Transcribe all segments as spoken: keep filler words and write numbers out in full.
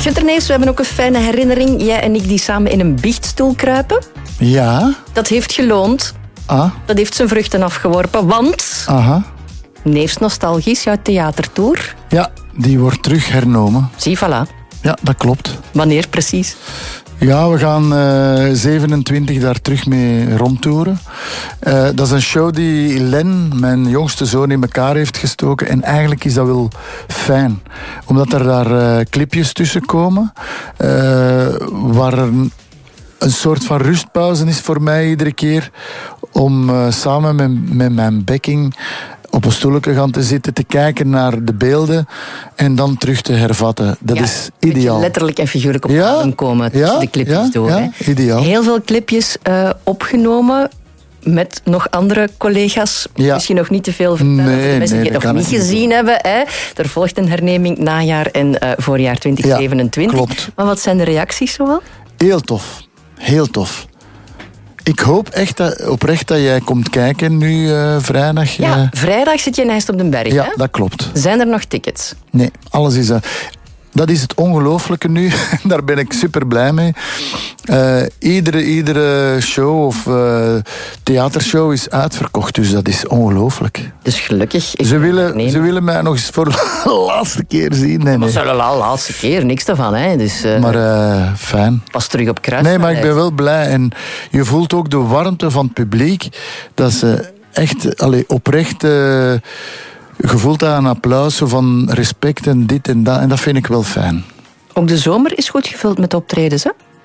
Gunter Neefs, we hebben ook een fijne herinnering. Jij en ik die samen in een biechtstoel kruipen. Ja. Dat heeft geloond. Ah. Dat heeft zijn vruchten afgeworpen, want... Aha. Neefs Nostalgisch, jouw theatertour. Ja, die wordt terug hernomen. Zie, voilà. Ja, dat klopt. Wanneer precies? Ja, we gaan uh, zevenentwintig daar terug mee rondtoeren. Uh, dat is een show die Len, mijn jongste zoon, in elkaar heeft gestoken. En eigenlijk is dat wel fijn. Omdat er daar uh, clipjes tussen komen. Uh, waar er een, een soort van rustpauze is voor mij iedere keer. Om uh, samen met, met mijn backing op een stoelje gaan te zitten, te kijken naar de beelden en dan terug te hervatten. Dat ja, is ideaal. Letterlijk en figuurlijk op ja, adem komen tussen ja, de clipjes ja, door. Ja, hè. ideaal. Heel veel clipjes uh, opgenomen met nog andere collega's. Ja. Misschien nog niet te veel vertellen nee, voor de mensen nee, die het nog niet gezien niet. hebben. Hè. Er volgt een herneming najaar en uh, voorjaar twintig zevenentwintig. Ja, klopt. Maar wat zijn de reacties zoal? Heel tof. Heel tof. Ik hoop echt dat, oprecht dat jij komt kijken nu uh, vrijdag. Ja, uh... vrijdag zit je in IJst op den Berg. Ja, hè? dat klopt. Zijn er nog tickets? Nee, alles is... Uh, dat is het ongelooflijke nu. Daar ben ik super blij mee. Uh, iedere, iedere show of uh, theatershow is uitverkocht. Dus dat is ongelooflijk. Dus gelukkig. Ze willen, ze willen mij nog eens voor de laatste keer zien. Nee, maar nee. de laatste keer, niks daarvan. Hè. Dus, uh, maar uh, fijn. Pas terug op kruis. Nee, maar ik ben wel blij. En je voelt ook de warmte van het publiek. Dat ze echt allee, oprecht... Uh, je voelt daar een applaus van respect en dit en dat. En dat vind ik wel fijn. Ook de zomer is goed gevuld met optredens, hè?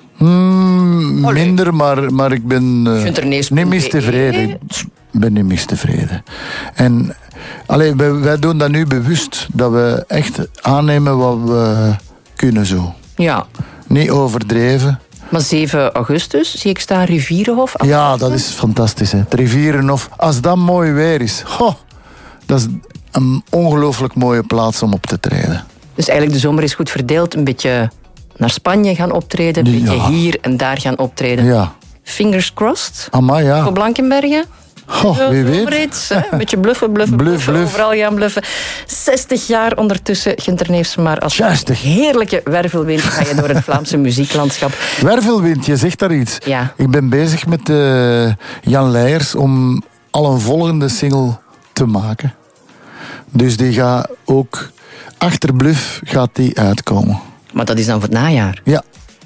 Mm, minder, maar, maar ik ben uh, niet mis tevreden. Ik ben niet mis tevreden. En allee, wij, wij doen dat nu bewust. Dat we echt aannemen wat we kunnen zo. Ja. Niet overdreven. Maar zeven augustus, zie ik staan Rivierenhof. Ja, dat is fantastisch. Hè. Het Rivierenhof. Als dat mooi weer is... Ho, dat is een ongelooflijk mooie plaats om op te treden. Dus eigenlijk de zomer is goed verdeeld. Een beetje naar Spanje gaan optreden. Een beetje ja. hier en daar gaan optreden. Ja. Fingers crossed. Amai, ja. Voor Blankenbergen. Oh, wie weet. Iets, een beetje bluffen, bluffen, Bluff, bluffen. bluff. Overal gaan bluffen. zestig jaar ondertussen, Gunter Neefs, maar als zestig. heerlijke wervelwind ga je door het Vlaamse muzieklandschap. Wervelwind, je zegt daar iets. Ja. Ik ben bezig met uh, Jan Leijers om al een volgende single te maken. Dus die gaat ook... Achter Bluff gaat die uitkomen. Maar dat is dan voor het najaar? Ja.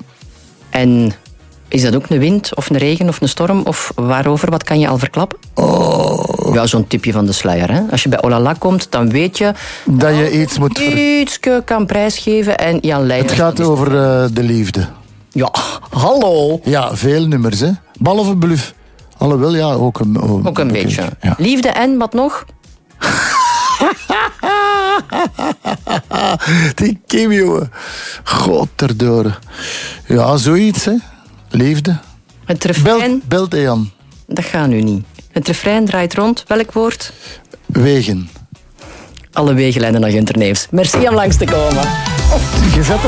En is dat ook een wind of een regen of een storm? Of waarover? Wat kan je al verklappen? Oh. Ja, zo'n tipje van de sluier. Hè? Als je bij Olala komt, dan weet je... Dat je iets moet... Ver... Iets kan prijsgeven en Jan Leijers... Het gaat over uh, de liefde. Ja, hallo. Ja, veel nummers, hè. Behalve Bluff. Alhoewel, ja, ook een... Ook, ook een ook beetje. Een, ja. Liefde en wat nog? Die Kim, jongen. God erdoor. Ja, zoiets, hè. Liefde. Het refrein... Belt, belt Jan. Dat gaat nu niet. Het refrein draait rond. Welk woord? Wegen. Alle wegen leiden naar Gunter Neefs. Merci om langs te komen. Oh, je zet er